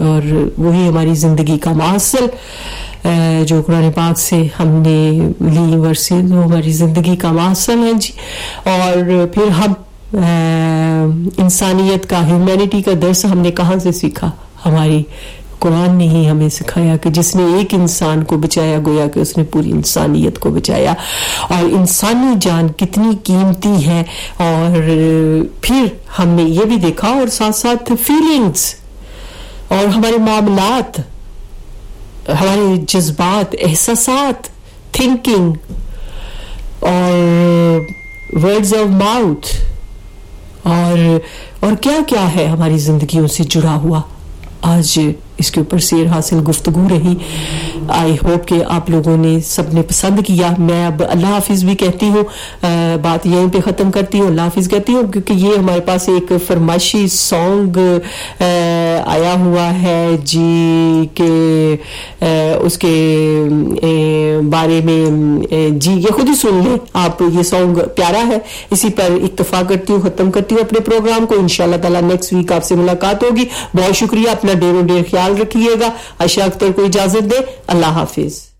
اور وہی ہماری زندگی کا ماحصل جو قرآن پاک سے ہم نے لی ورسز وہ ہماری زندگی کا ماحصل ہے جی. اور پھر ہم انسانیت کا ہیومینٹی کا درس ہم نے کہاں سے سیکھا؟ ہماری قرآن نے ہی ہمیں سکھایا کہ جس نے ایک انسان کو بچایا گویا کہ اس نے پوری انسانیت کو بچایا. اور انسانی جان کتنی قیمتی ہے. اور پھر ہم نے یہ بھی دیکھا اور ساتھ ساتھ فیلنگز اور ہمارے معاملات، ہمارے جذبات، احساسات، تھنکنگ اور ورڈز آف ماؤتھ اور کیا کیا ہے ہماری زندگیوں سے جڑا ہوا. آج اس کے اوپر سیر حاصل گفتگو رہی. آئی ہوپ کہ آپ لوگوں نے سب نے پسند کیا. میں اب اللہ حافظ بھی کہتی ہوں، بات یہیں پہ ختم کرتی ہوں، اللہ حافظ کہتی ہوں، کیونکہ یہ ہمارے پاس ایک فرمائشی سانگ آیا ہوا ہے جی کہ اس کے بارے میں جی یہ خود ہی سن لیں آپ. یہ سانگ پیارا ہے. اسی پر اکتفا کرتی ہوں، ختم کرتی ہوں اپنے پروگرام کو. انشاءاللہ تعالی نیکسٹ ویک آپ سے ملاقات ہوگی. بہت شکریہ. اپنا ڈیر و ڈیر خیال رکھیے گا. عائشہ اختر کو اجازت دے. اللہ حافظ.